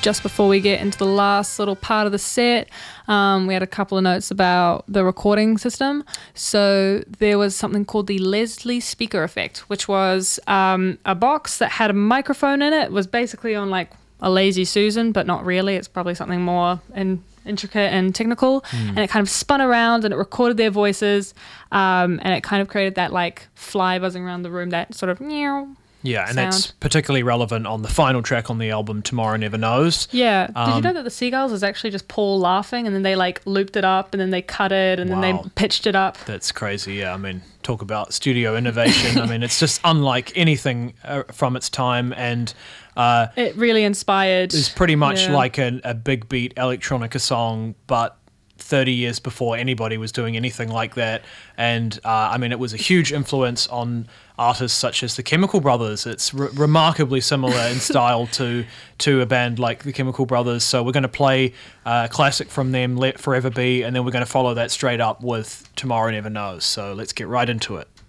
just before we get into the last little part of the set, we had a couple of notes about the recording system. So there was something called the Leslie speaker effect, which was a box that had a microphone in it. It was basically on like a Lazy Susan, but not really. It's probably something more intricate and technical. And it kind of spun around and it recorded their voices, and it kind of created that like fly buzzing around the room, that sort of meow. Yeah, and sound. that's particularly relevant on the final track on the album, Tomorrow Never Knows. Yeah. Did you know that the Seagulls is actually just Paul laughing, and then they like looped it up, and then they cut it, and then they pitched it up? That's crazy, yeah. I mean, talk about studio innovation. I mean, it's just unlike anything from its time, and it really inspired. It's pretty much like a big beat electronica song, but 30 years before anybody was doing anything like that. And I mean, it was a huge influence on artists such as the Chemical Brothers. It's remarkably similar in style to a band like the Chemical Brothers. So we're going to play a classic from them, Let Forever Be, and then we're going to follow that straight up with Tomorrow Never Knows. So let's get right into it.